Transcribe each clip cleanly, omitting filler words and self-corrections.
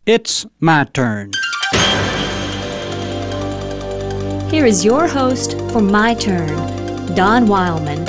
It's my turn. Here is your host for My Turn, Don Wildman.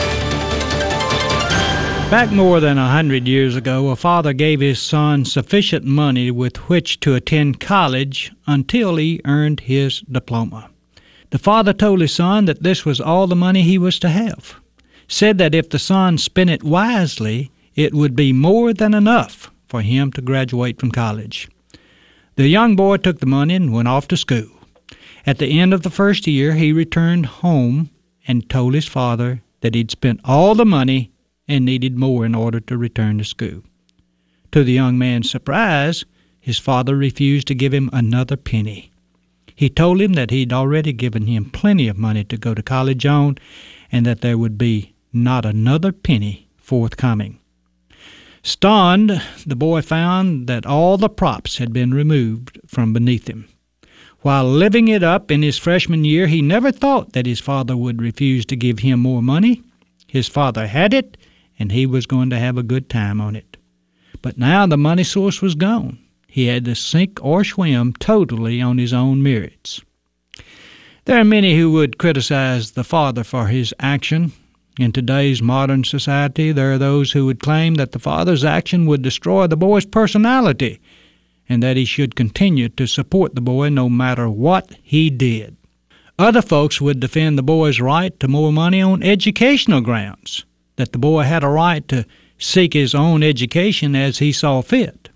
Back more than 100 years ago, a father gave his son sufficient money with which to attend college until he earned his diploma. The father told his son that this was all the money he was to have. Said that if the son spent it wisely, it would be more than enough for him to graduate from college. The young boy took the money and went off to school. At the end of the first year, he returned home and told his father that he'd spent all the money and needed more in order to return to school. To the young man's surprise, his father refused to give him another penny. He told him that he'd already given him plenty of money to go to college on and that there would be not another penny forthcoming. Stunned, the boy found that all the props had been removed from beneath him. While living it up in his freshman year, he never thought that his father would refuse to give him more money. His father had it, and he was going to have a good time on it. But now the money source was gone. He had to sink or swim totally on his own merits. There are many who would criticize the father for his action. In today's modern society, there are those who would claim that the father's action would destroy the boy's personality and that he should continue to support the boy no matter what he did. Other folks would defend the boy's right to more money on educational grounds, that the boy had a right to seek his own education as he saw fit.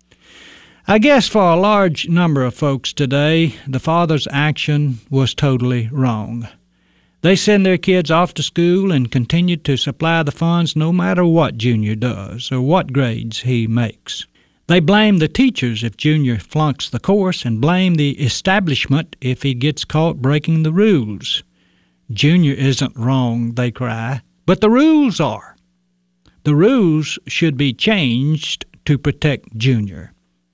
I guess for a large number of folks today, the father's action was totally wrong. They send their kids off to school and continue to supply the funds no matter what Junior does or what grades he makes. They blame the teachers if Junior flunks the course and blame the establishment if he gets caught breaking the rules. Junior isn't wrong, they cry, but the rules are. The rules should be changed to protect Junior.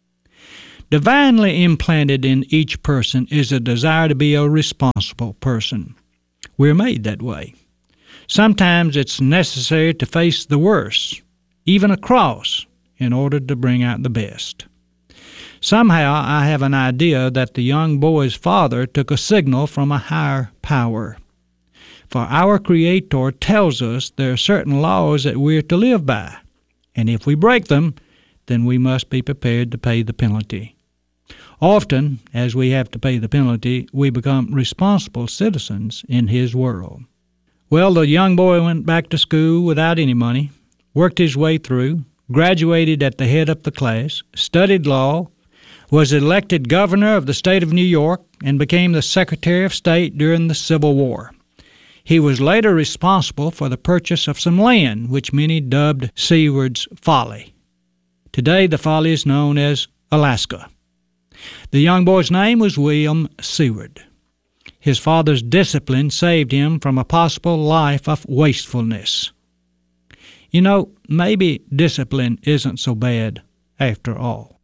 Divinely implanted in each person is a desire to be a responsible person. We're made that way. Sometimes it's necessary to face the worst, even a cross, in order to bring out the best. Somehow I have an idea that the young boy's father took a signal from a higher power. For our Creator tells us there are certain laws that we're to live by, and if we break them, then we must be prepared to pay the penalty. Often, as we have to pay the penalty, we become responsible citizens in His world. Well, the young boy went back to school without any money, worked his way through, graduated at the head of the class, studied law, was elected governor of the state of New York, and became the Secretary of State during the Civil War. He was later responsible for the purchase of some land, which many dubbed Seward's Folly. Today, the folly is known as Alaska. The young boy's name was William Seward. His father's discipline saved him from a possible life of wastefulness. You know, maybe discipline isn't so bad after all.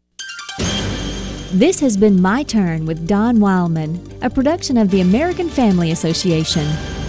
This has been My Turn with Don Wildman, a production of the American Family Association.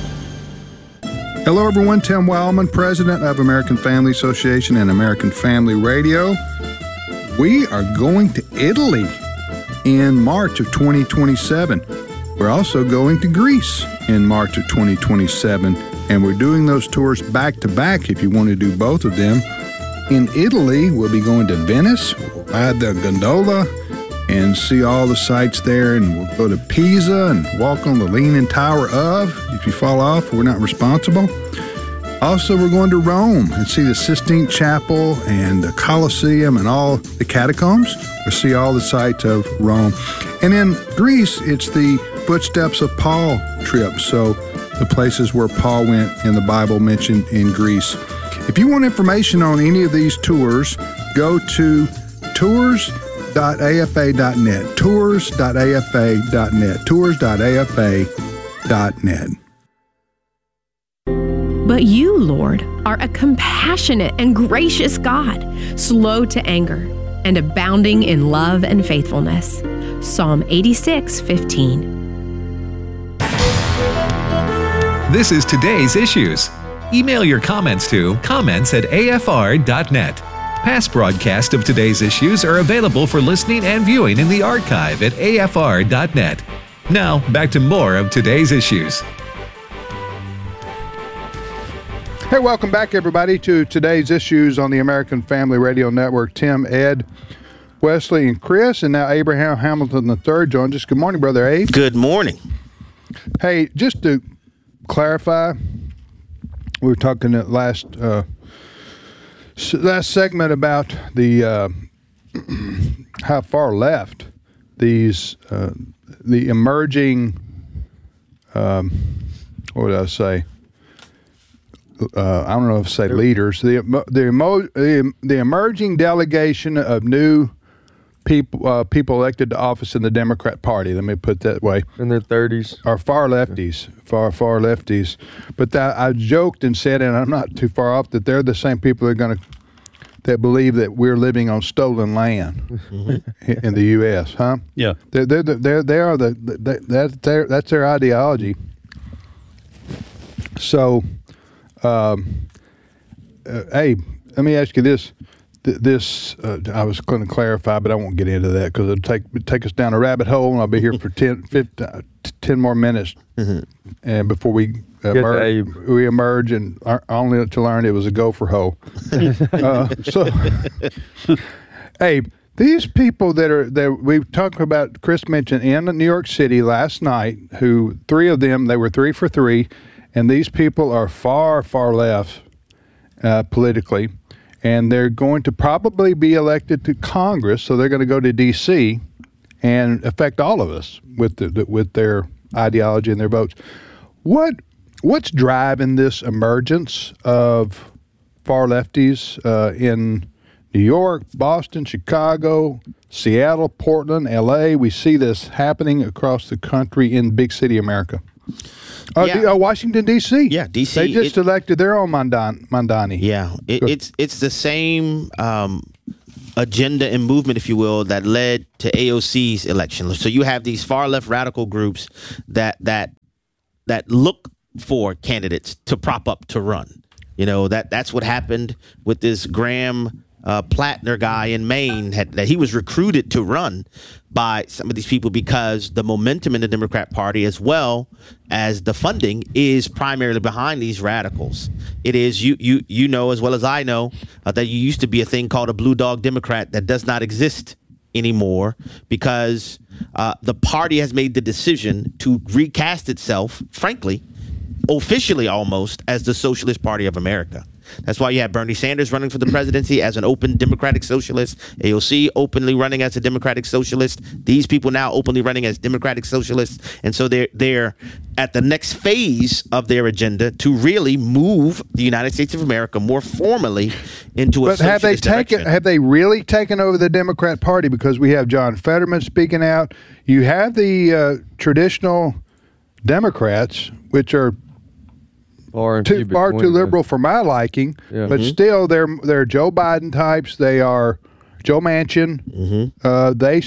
Hello, everyone. Tim Wildman, president of American Family Association and American Family Radio. We are going to Italy in March of 2027. We're also going to Greece in March of 2027, and we're doing those tours back-to-back if you want to do both of them. In Italy, we'll be going to Venice, we'll ride the gondola and see all the sights there, and we'll go to Pisa and walk on the Leaning Tower of. If you fall off, we're not responsible. Also, we're going to Rome and see the Sistine Chapel and the Colosseum and all the catacombs. We'll see all the sights of Rome. And in Greece, it's the Footsteps of Paul trip, so the places where Paul went in the Bible mentioned in Greece. If you want information on any of these tours, go to tours.afa.net, tours.afa.net, tours.afa.net. But you, Lord, are a compassionate and gracious God, slow to anger, and abounding in love and faithfulness. Psalm 86:15. This is today's Issues. Email your comments to comments@afr.net. Past broadcasts of today's issues are available for listening and viewing in the archive at afr.net. Now, back to more of today's issues. Hey, welcome back, everybody, to today's issues on the American Family Radio Network. Tim, Ed, Wesley, and Chris, and now Abraham Hamilton III joins us. Good morning, Brother Abe. Good morning. Hey, just to clarify, we were talking at last segment about the how far left these the emerging what would I say? I don't know if I say leaders. The emerging delegation of new people elected to office in the Democrat Party. Let me put it that way. In their 30s. Are far lefties, far lefties. But I joked and said, and I'm not too far off, that they're the same people that believe that we're living on stolen land in the U.S. Huh? Yeah. That's their ideology. So, hey, let me ask you this. I was going to clarify, but I won't get into that because it'll take us down a rabbit hole, and I'll be here for 10 more minutes. And before we emerge, and only to learn it was a gopher hole. Hey, these people that we've talked about, Chris mentioned in New York City last night, who three of them, they were 3 for 3, and these people are far left politically. And they're going to probably be elected to Congress, so they're going to go to D.C. and affect all of us with their ideology and their votes. What's driving this emergence of far lefties in New York, Boston, Chicago, Seattle, Portland, L.A.? We see this happening across the country in big city America. Washington, D.C. Yeah, D.C. They just elected their own Mamdani. Yeah, it's the same agenda and movement, if you will, that led to AOC's election. So you have these far left radical groups that look for candidates to prop up to run. You know, that's what happened with this Graham Plattner guy in Maine, that he was recruited to run by some of these people because the momentum in the Democrat Party, as well as the funding, is primarily behind these radicals. It is, you know as well as I know, that you used to be a thing called a blue dog Democrat that does not exist anymore because the party has made the decision to recast itself, frankly, officially almost, as the Socialist Party of America. That's why you have Bernie Sanders running for the presidency as an open Democratic Socialist, AOC openly running as a Democratic Socialist, these people now openly running as Democratic Socialists. And so they're at the next phase of their agenda to really move the United States of America more formally into a socialist direction. Have they really taken over the Democrat Party? Because we have John Fetterman speaking out. You have the traditional Democrats, which are far too liberal for my liking, but still they're Joe Biden types. They are Joe Manchin. They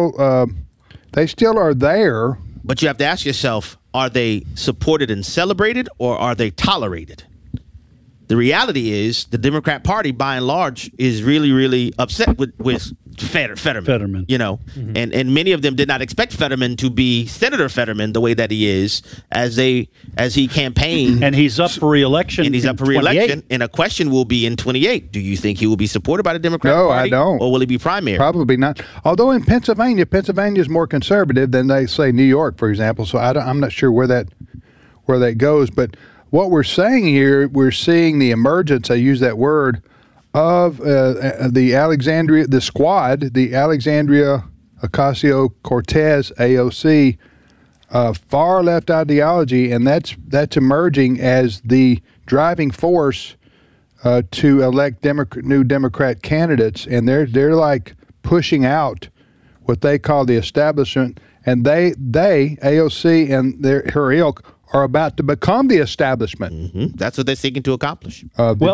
still are there. But you have to ask yourself: are they supported and celebrated, or are they tolerated? The reality is the Democrat Party, by and large, is really, really upset with Fetterman. You know, and many of them did not expect Fetterman to be Senator Fetterman the way that he is as he campaigned. And he's up for re-election. And a question will be in 28. Do you think he will be supported by the Democrat Party? No, I don't. Or will he be primary? Probably not. Although in Pennsylvania is more conservative than they say New York, for example. So I'm not sure where that goes, but. What we're saying here, we're seeing the emergence, I use that word, of the Alexandria Ocasio-Cortez, AOC, far left ideology, and that's emerging as the driving force to elect new Democrat candidates, and they're like pushing out what they call the establishment, and they AOC and her ilk are about to become the establishment. That's what they're seeking to accomplish.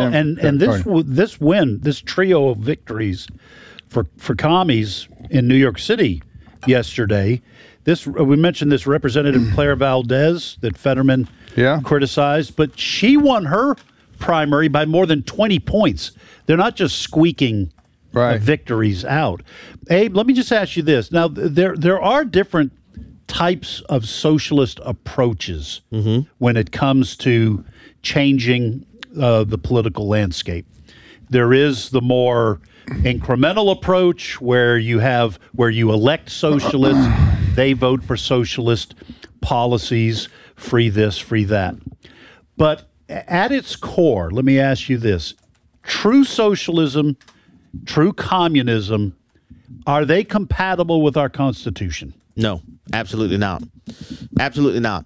This trio of victories for commies in New York City yesterday. We mentioned this Representative Claire Valdez that Fetterman criticized, but she won her primary by more than 20 points. They're not just squeaking victories out. Abe, let me just ask you this. Now, there are different types of socialist approaches when it comes to changing the political landscape. There is the more incremental approach where you elect socialists, they vote for socialist policies, free this, free that. But at its core, let me ask you this. True socialism, true communism, are they compatible with our Constitution? No, absolutely not. Absolutely not.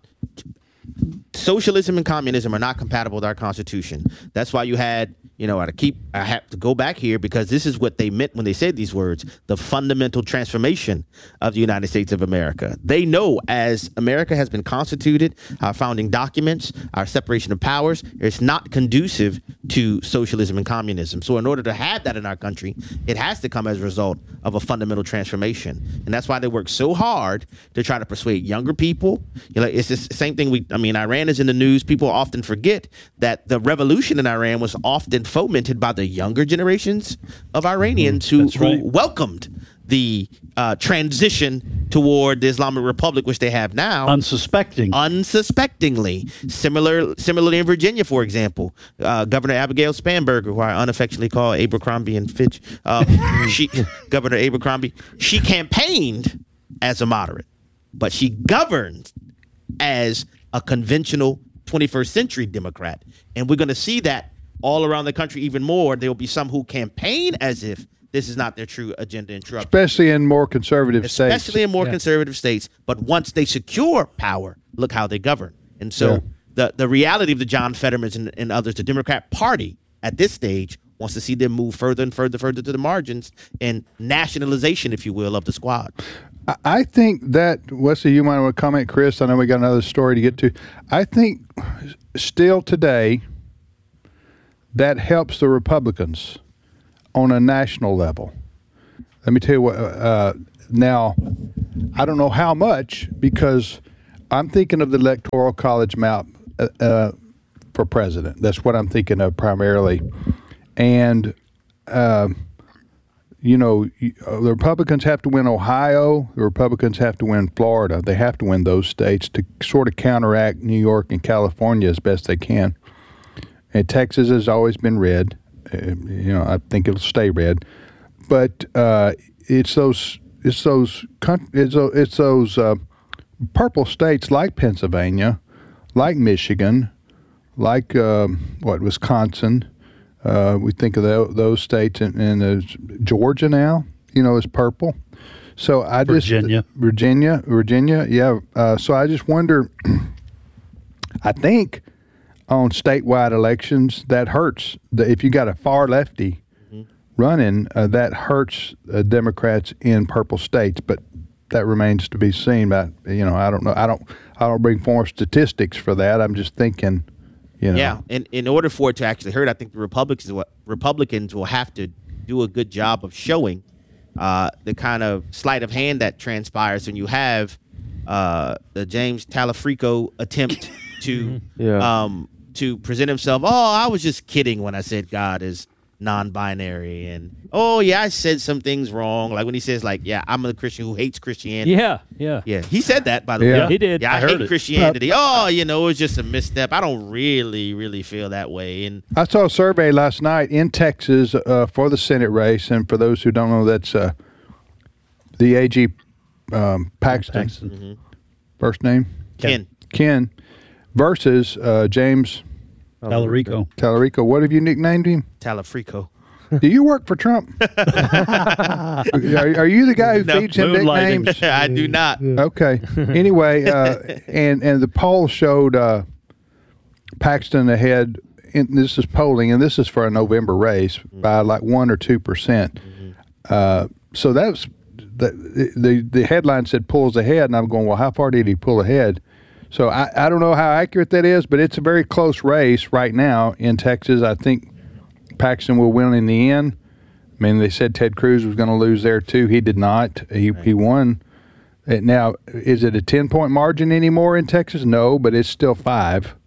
Socialism and communism are not compatible with our Constitution. That's why you had, I have to go back here because this is what they meant when they said these words, the fundamental transformation of the United States of America. They know as America has been constituted, our founding documents, our separation of powers, it's not conducive to socialism and communism. So in order to have that in our country, it has to come as a result of a fundamental transformation. And that's why they work so hard to try to persuade younger people. It's the same thing. Iran is in the news. People often forget that the revolution in Iran was often fomented by the younger generations of Iranians who welcomed the transition toward the Islamic Republic, which they have now. Unsuspectingly. Similarly in Virginia, for example, Governor Abigail Spanberger, who I unaffectionately call Abercrombie and Fitch, Governor Abercrombie, she campaigned as a moderate, but she governed as a conventional 21st century Democrat. And we're going to see that all around the country even more. There will be some who campaign as if this is not their true agenda and true. Especially in more conservative states. Especially in more conservative states. But once they secure power, look how they govern. And so the reality of the John Fettermans and others, the Democrat Party at this stage wants to see them move further and further to the margins and nationalization, if you will, of the squad. I think that, Wesley, you might want to comment, Chris. I know we got another story to get to. I think still today that helps the Republicans on a national level. Let me tell you what, now, I don't know how much, because I'm thinking of the Electoral College map for president. That's what I'm thinking of primarily. And, the Republicans have to win Ohio. The Republicans have to win Florida. They have to win those states to sort of counteract New York and California as best they can. And Texas has always been red. I think it'll stay red. But it's those purple states like Pennsylvania, like Michigan, like Wisconsin. We think of those states, and Georgia now, is purple. So Virginia, yeah. So I just wonder. I think on statewide elections that hurts. If you got a far lefty running, that hurts Democrats in purple states. But that remains to be seen. But I don't know. I don't bring forward statistics for that. I'm just thinking. Yeah, and in order for it to actually hurt, I think the Republicans will have to do a good job of showing the kind of sleight of hand that transpires when you have the James Talafrico attempt to present himself. Oh, I was just kidding when I said God is non-binary, and I said some things wrong, like when he says I'm a Christian who hates Christianity. He said that, by the way. He did. I hate Christianity. It was just a misstep. I don't really feel that way. And I saw a survey last night in Texas for the Senate race, and for those who don't know, that's the AG Paxton. First name Ken versus James Talarico. What have you nicknamed him? Talafrico. Do you work for Trump? Are you the guy who feeds him nicknames? I do not. Okay. Anyway, and the poll showed Paxton ahead. This is polling, and this is for a November race, by like 1 or 2%. So that's the headline said pulls ahead, and I'm going, well, how far did he pull ahead? So I don't know how accurate that is, but it's a very close race right now in Texas. I think Paxton will win in the end. I mean, they said Ted Cruz was going to lose there too. He did not. He won. Now, is it a 10-point margin anymore in Texas? No, but it's still 5.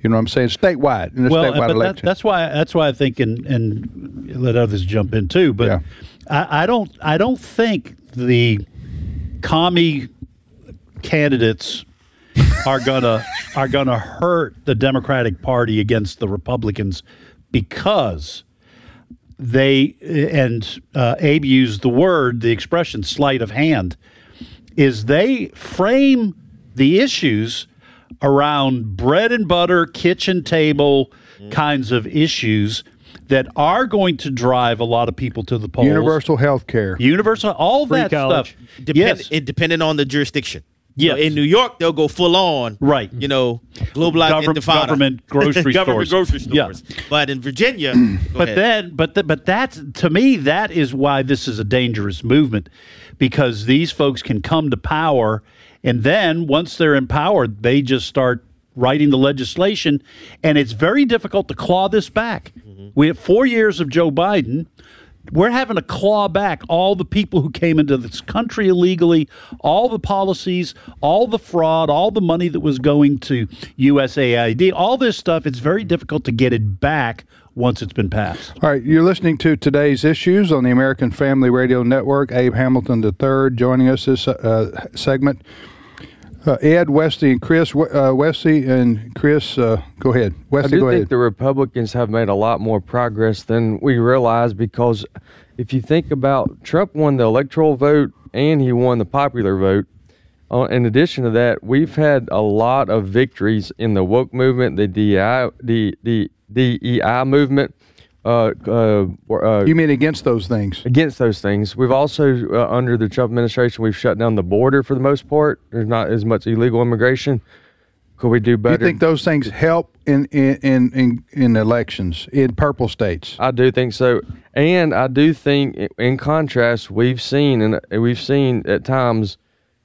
You know what I'm saying? Statewide, in the statewide election. That's why I think, and let others jump in too. But I don't think the commie candidates are gonna hurt the Democratic Party against the Republicans, because they, and Abe used the expression sleight of hand, is they frame the issues around bread and butter, kitchen table kinds of issues that are going to drive a lot of people to the polls. Universal health care. All Free that college. stuff. It depending on the jurisdiction. Yes. So in New York, they'll go full on. Right. Globalized intifada. Government grocery government stores. grocery stores. Yeah. But in Virginia, But that's, to me, that is why this is a dangerous movement, because these folks can come to power, and then once they're in power, they just start writing the legislation, and it's very difficult to claw this back. We have 4 years of Joe Biden. We're having to claw back all the people who came into this country illegally, all the policies, all the fraud, all the money that was going to USAID, all this stuff. It's very difficult to get it back once it's been passed. All right, you're listening to Today's Issues on the American Family Radio Network. Abe Hamilton III joining us this segment. Ed, Wesley, and Chris. Wesley and Chris, go ahead. Wesley, go ahead. I do think the Republicans have made a lot more progress than we realize, because if you think about, Trump won the electoral vote and he won the popular vote. In addition to that, we've had a lot of victories in the woke movement, the DEI movement. You mean against those things? Against those things. We've also, under the Trump administration, we've shut down the border for the most part. There's not as much illegal immigration. Could we do better? You think those things help in elections in purple states? I do think so, and I do think, in contrast, we've seen at times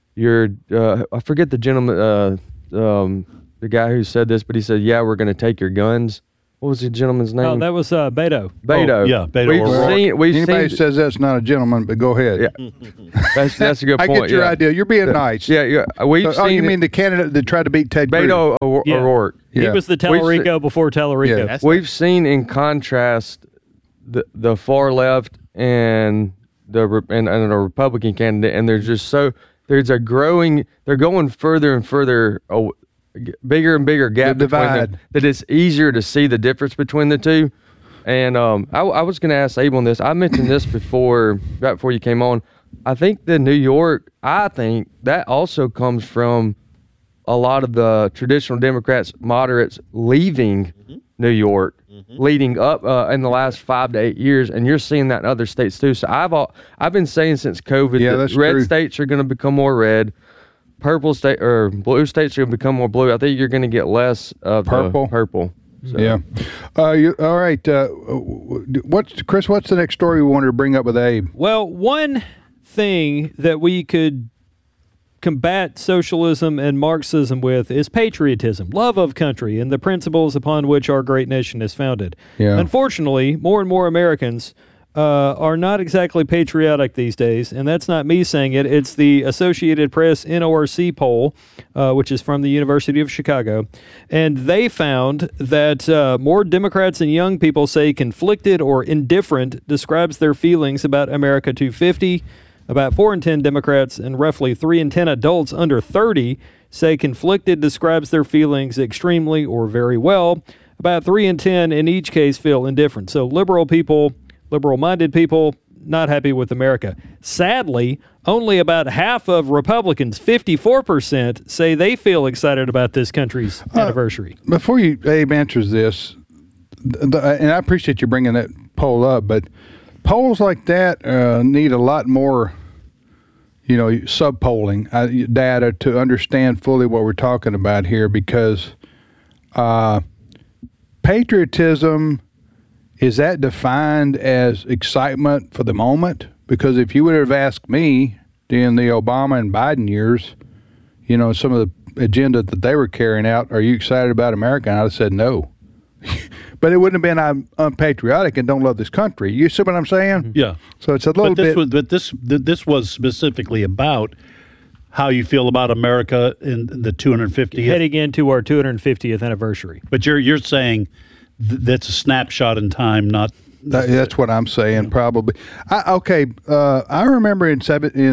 I forget the gentleman, the guy who said this, but he said, "Yeah, we're going to take your guns." What was the gentleman's name? Oh, that was Beto. Beto. Beto. Anybody says that's not a gentleman, but go ahead. Yeah. That's a good point. I get your idea. You're being nice. Yeah. You mean the candidate that tried to beat Ted Cruz? Beto O'Rourke. He was the Tellerico before Tellerico. Yeah. We've seen, in contrast, the far left and the Republican candidate, and they're going further and further bigger and bigger gap between them, that it's easier to see the difference between the two. And I was going to ask Abe on this. I mentioned this right before you came on. I think New York, that also comes from a lot of the traditional Democrats, moderates, leaving New York, leading up in the last 5 to 8 years, and you're seeing that in other states too. So I've been saying since COVID that red states are going to become more red. Purple state or blue states are going to become more blue. I think you're going to get less of purple. So. Yeah. All right. Chris? What's the next story we wanted to bring up with Abe? Well, one thing that we could combat socialism and Marxism with is patriotism, love of country, and the principles upon which our great nation is founded. Yeah. Unfortunately, more and more Americans are not exactly patriotic these days, and that's not me saying it. It's the Associated Press NORC poll, which is from the University of Chicago, and they found that more Democrats and young people say conflicted or indifferent describes their feelings about America 250. About 4 in 10 Democrats and roughly 3 in 10 adults under 30 say conflicted describes their feelings extremely or very well. About 3 in 10 in each case feel indifferent. So liberal-minded people, not happy with America. Sadly, only about half of Republicans, 54%, say they feel excited about this country's anniversary. Before Abe answers this, and I appreciate you bringing that poll up, but polls like that need a lot more, sub-polling data to understand fully what we're talking about here, because patriotism, is that defined as excitement for the moment? Because if you would have asked me during the Obama and Biden years, some of the agenda that they were carrying out, are you excited about America? And I'd have said no. But it wouldn't have been I'm unpatriotic and don't love this country. You see what I'm saying? Yeah. So it's a little bit. This was specifically about how you feel about America in the 250th, heading into our 250th anniversary. But you're saying that's a snapshot in time, not. That's what I'm saying. Probably. I remember in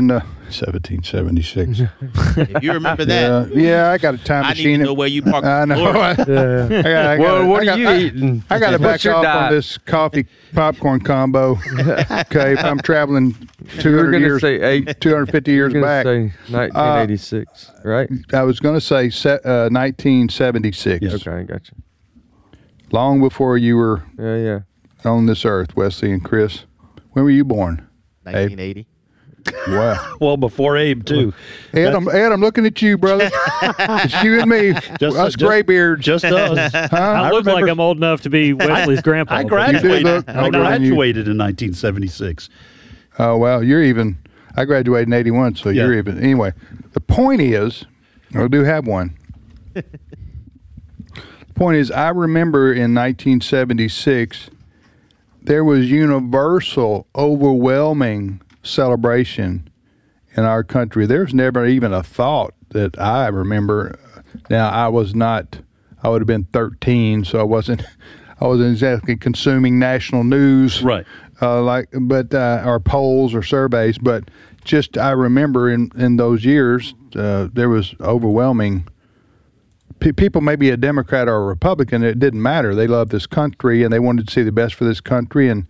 1776. If you remember that, yeah, I got a time I machine. need to know where you parked. I know. What are you eating? I got to back What's your off diet? on this coffee popcorn combo. Okay, if I'm traveling 200 years, say 250 years You're back. gonna say 1986, right? I was going to say 1976. Yes. Okay, I got you. Long before you were Yeah. on this earth, Wesley and Chris. When were you born? 1980. Wow. Well, before Abe too. Ed, I'm looking at you, brother. It's you and me. Us graybeards. Just us. I look like I'm old enough to be Wesley's grandpa. I You graduated. do look I older than you. graduated in 1976. Oh, well, you're even. I graduated in 81, so you're even. Anyway, the point is, I do have one. The point is, I remember in 1976, there was universal, overwhelming celebration in our country. There's never even a thought that I remember. Now, I would have been 13, so I wasn't exactly consuming national news, Right. or polls or surveys, but just I remember in those years there was overwhelming. People, maybe a Democrat or a Republican, it didn't matter. They loved this country and they wanted to see the best for this country, and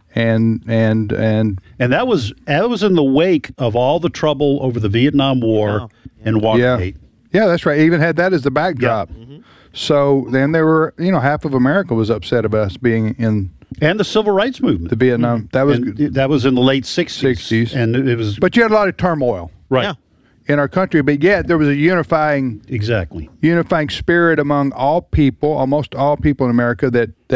that was in the wake of all the trouble over the Vietnam War and Watergate. Yeah, that's right. Even had that as the backdrop. Yeah. Mm-hmm. So then there were, half of America was upset about us being in And the Civil Rights Movement. the Vietnam. That was, that was in the late 60s. And it was but you had a lot of turmoil right. in our country. But yet there was a unifying spirit among all people, almost all people in America.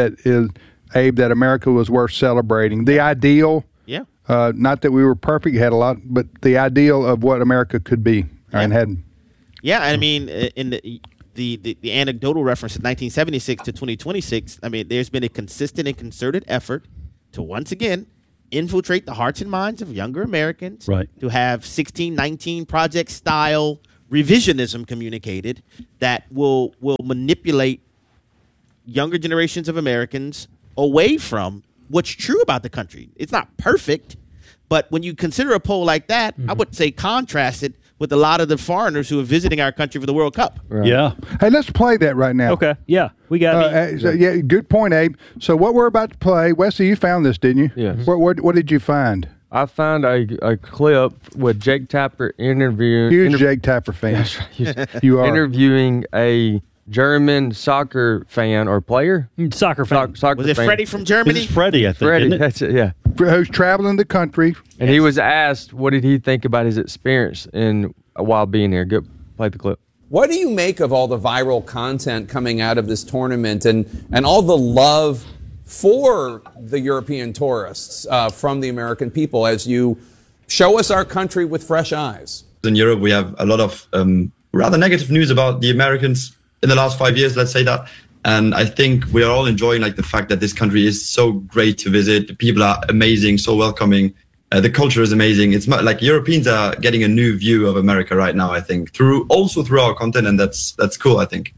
That America was worth celebrating. The ideal. Yeah. Not that we were perfect, had a lot, but the ideal of what America could be and had. Yeah, I mean, in the anecdotal reference of 1976 to 2026, I mean, there's been a consistent and concerted effort to once again infiltrate the hearts and minds of younger Americans, right? To have 1619 Project style revisionism communicated that will manipulate younger generations of Americans away from what's true about the country. It's not perfect, but when you consider a poll like that, I would say contrast it with a lot of the foreigners who are visiting our country for the World Cup. Right. Yeah. Hey, let's play that right now. Okay. Yeah, we got it. Good point, Abe. So what we're about to play, Wesley, you found this, didn't you? Yes. What did you find? I found a clip with Jake Tapper interviewing. Huge Jake Tapper fan. That's right. You are. Interviewing a German soccer fan or player. Soccer fan. Was it Freddie from Germany? It's Freddie, I think. Freddie, isn't it? that's it, yeah. Who's traveling the country. And he was asked, what did he think about his experience while being here? Go play the clip. What do you make of all the viral content coming out of this tournament and all the love for the European tourists from the American people as you show us our country with fresh eyes? In Europe, we have a lot of rather negative news about the Americans in the last 5 years, let's say that. And I think we are all enjoying the fact that this country is so great to visit. The people are amazing, so welcoming. The culture is amazing. It's like Europeans are getting a new view of America right now, I think, through our content, and that's cool, I think.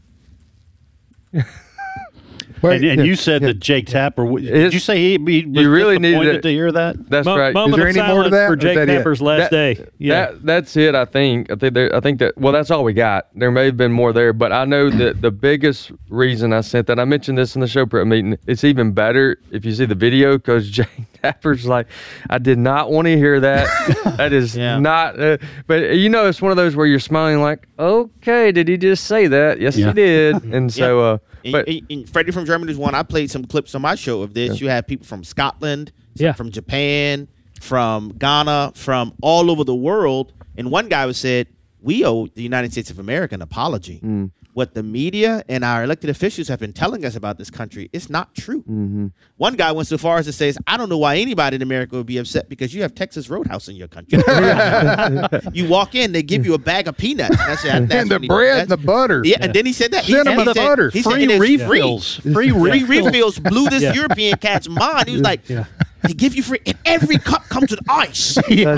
And you said that Jake Tapper. Did you say he was really disappointed to hear that? That's right. Moment Is there of any more to silence that? for Or is Jake that it? Tapper's last day. Yeah. That's it, I think. I think that, well, that's all we got. There may have been more there, but I know that the biggest reason I sent that, I mentioned this in the show prep meeting, it's even better if you see the video because Jake Tapper's like, I did not want to hear that. That is not, but it's one of those where you're smiling like, okay, did he just say that? Yes, he did. And so, and Freddie from Germany is one. I played some clips on my show of this. You have people from Scotland, from Japan, from Ghana, from all over the world. And one guy said, we owe the United States of America an apology. What the media and our elected officials have been telling us about this country is not true. One guy went so far as to say, I don't know why anybody in America would be upset because you have Texas Roadhouse in your country. You walk in, they give you a bag of peanuts. And the bread and the butter. Yeah, and then he said that. Cinnamon butter. He Free said refills. Free refills blew this European cat's mind. He was like, They give you free, and every cup comes with ice.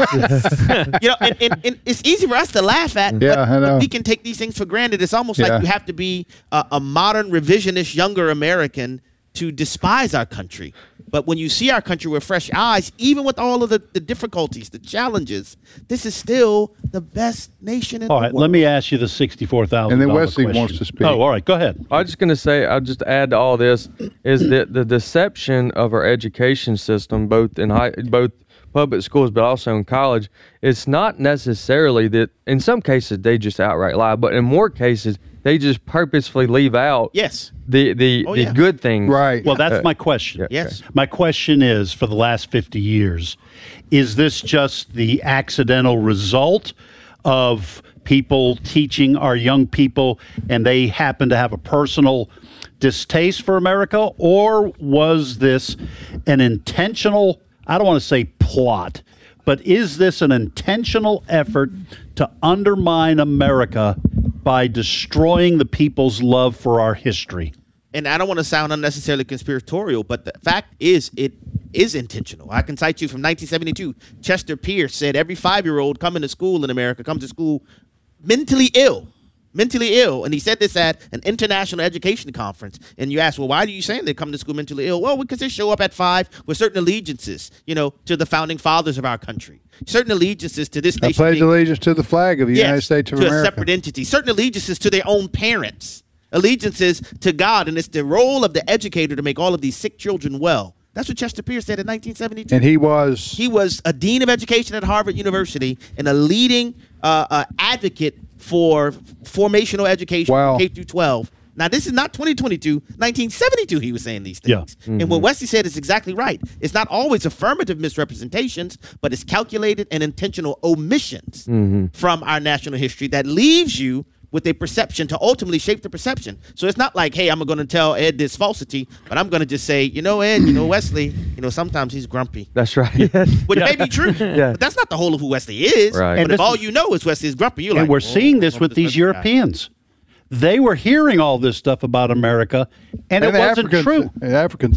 And it's easy for us to laugh at, but we can take these things for granted. It's almost like you have to be a modern, revisionist, younger American to despise our country. But when you see our country with fresh eyes, even with all of the difficulties, the challenges, this is still the best nation in the world. All right, let me ask you the $64,000 And then Wesley question. wants to speak. Oh, all right, go ahead. I was just going to say, I'll just add to all this, is that the deception of our education system, both public schools but also in college, it's not necessarily that, in some cases, they just outright lie, but in more cases, they just purposefully leave out the good things. Right. Well, that's my question. Yes. My question is, for the last 50 years, is this just the accidental result of people teaching our young people and they happen to have a personal distaste for America, or was this an intentional, I don't want to say plot, but is this an intentional effort to undermine America by destroying the people's love for our history? And I don't want to sound unnecessarily conspiratorial, but the fact is, it is intentional. I can cite you from 1972. Chester Pierce said every 5-year-old coming to school in America comes to school mentally ill. And he said this at an international education conference. And you ask, well, why do you say they come to school mentally ill? Well, because they show up at 5 with certain allegiances, to the founding fathers of our country. Certain allegiances to this nation. I pledge allegiance to the flag of the United States of America. To a separate entity. Certain allegiances to their own parents. Allegiances to God. And it's the role of the educator to make all of these sick children well. That's what Chester Pierce said in 1972. And he was a dean of education at Harvard University and a leading advocate for formational education, K through 12. Now, this is not 2022. 1972, he was saying these things. Yeah. Mm-hmm. And what Wesley said is exactly right. It's not always affirmative misrepresentations, but it's calculated and intentional omissions from our national history that leaves you with a perception to ultimately shape the perception. So it's not like, hey, I'm going to tell Ed this falsity, but I'm going to just say, Ed, Wesley, sometimes he's grumpy. That's right. Which may be true, but that's not the whole of who Wesley is. Right. But if all you know is Wesley is grumpy, you're and like, we're seeing this with these Europeans. They were hearing all this stuff about America, and it wasn't true. Africans,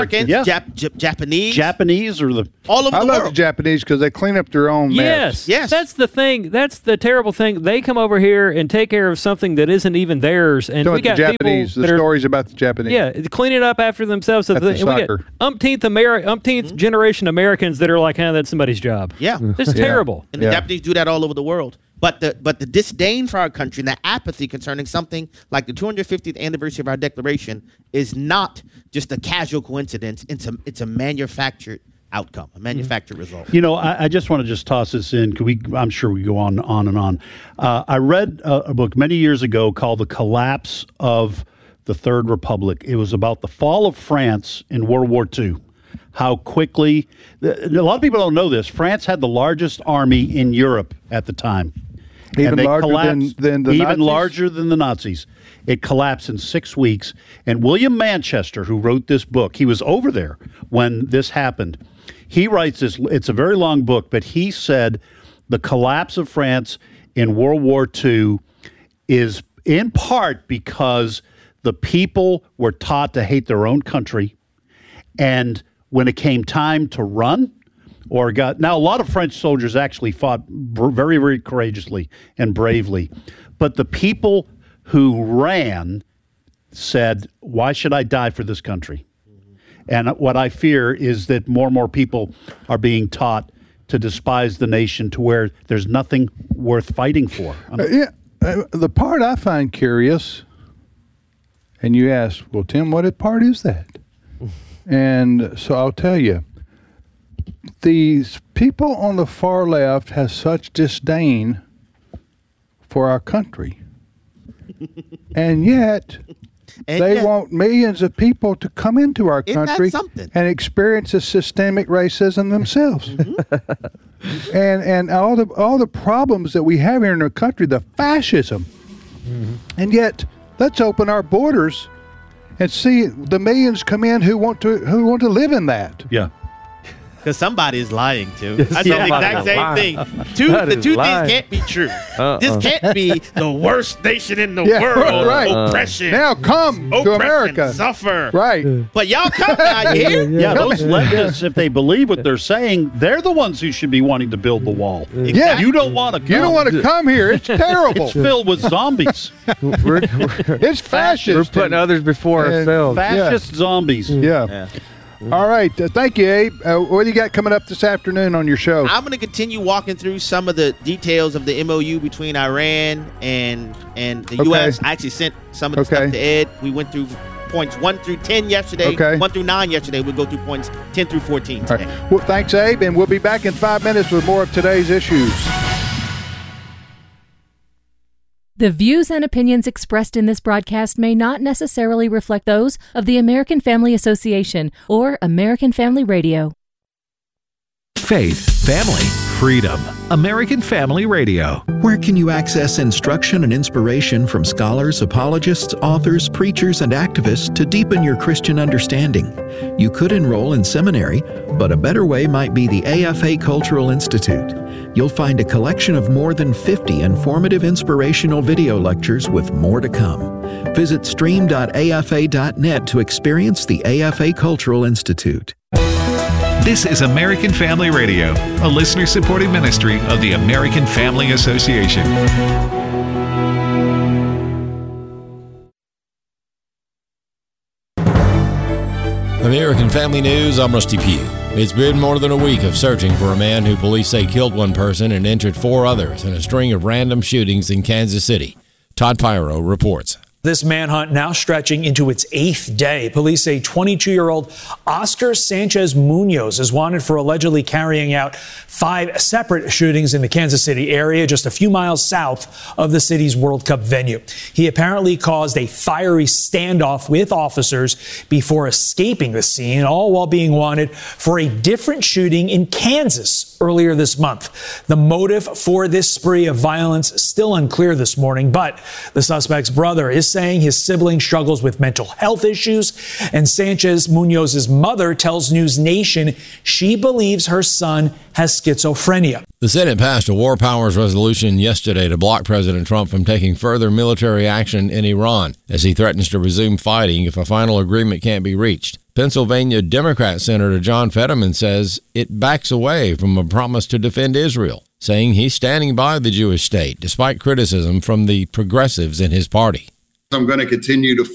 Japanese, or all over the world. I love the Japanese because they clean up their own mess. Yes, that's the thing. That's the terrible thing. They come over here and take care of something that isn't even theirs, and we got Japanese. People the stories about the Japanese. Yeah, clean it up after themselves. And we got umpteenth generation Americans that are like, that's somebody's job. Yeah, it's terrible. And the Japanese do that all over the world. But the disdain for our country and the apathy concerning something like the 250th anniversary of our Declaration is not just a casual coincidence. It's a manufactured outcome, a manufactured result. I just want to just toss this in. I'm sure we go on and on. I read a book many years ago called The Collapse of the Third Republic. It was about the fall of France in World War II. How quickly, a lot of people don't know this, France had the largest army in Europe at the time. Even larger than the Nazis? Larger than the Nazis. It collapsed in 6 weeks. And William Manchester, who wrote this book, he was over there when this happened. He writes this, it's a very long book, but he said the collapse of France in World War II is in part because the people were taught to hate their own country. And when it came time to run, now a lot of French soldiers actually fought very, very courageously and bravely, but the people who ran said, why should I die for this country? And what I fear is that more and more people are being taught to despise the nation to where there's nothing worth fighting for. The part I find curious, and you ask, well, Tim, what part is that? And so I'll tell you, these people on the far left have such disdain for our country. And yet, they want millions of people to come into our country and experience the systemic racism themselves. and all the problems that we have here in our country, the fascism. And yet, let's open our borders and see the millions come in who want to live in that. Yeah. Because somebody is lying, too. I said the exact same thing. The two things can't be true. This can't be the worst nation in the world. Right. Oppression. Now come to America. Suffer. Right. But y'all come down here. Yeah, those leftists, if they believe what they're saying, they're the ones who should be wanting to build the wall. Yeah. You don't want to come. You don't want to come here. It's terrible. It's filled with zombies. It's fascist. We're putting others before ourselves. Fascist zombies. Yeah. All right. Thank you, Abe. What do you got coming up this afternoon on your show? I'm going to continue walking through some of the details of the MOU between Iran and the U.S. I actually sent some of the stuff to Ed. We went through points 1 through 10 yesterday, 1 through 9 yesterday. We'll go through points 10 through 14 today. Right. Well, thanks, Abe, and we'll be back in 5 minutes with more of today's issues. The views and opinions expressed in this broadcast may not necessarily reflect those of the American Family Association or American Family Radio. Faith, family, freedom. American Family Radio. Where can you access instruction and inspiration from scholars, apologists, authors, preachers, and activists to deepen your Christian understanding? You could enroll in seminary, but a better way might be the AFA Cultural Institute. You'll find a collection of more than 50 informative inspirational video lectures with more to come. Visit stream.afa.net to experience the AFA Cultural Institute. This is American Family Radio, a listener-supported ministry of the American Family Association. American Family News, I'm Rusty Pugh. It's been more than a week of searching for a man who police say killed one person and injured 4 others in a string of random shootings in Kansas City. Todd Pyro reports. This manhunt now stretching into its 8th day. Police say 22-year-old Oscar Sanchez Munoz is wanted for allegedly carrying out 5 separate shootings in the Kansas City area, just a few miles south of the city's World Cup venue. He apparently caused a fiery standoff with officers before escaping the scene, all while being wanted for a different shooting in Kansas earlier this month. The motive for this spree of violence still unclear this morning, but the suspect's brother is saying his sibling struggles with mental health issues, and Sanchez Munoz's mother tells News Nation she believes her son has schizophrenia. The Senate passed a war powers resolution yesterday to block President Trump from taking further military action in Iran as he threatens to resume fighting if a final agreement can't be reached. Pennsylvania Democrat Senator John Fetterman says it backs away from a promise to defend Israel, saying he's standing by the Jewish state despite criticism from the progressives in his party. I'm going to continue to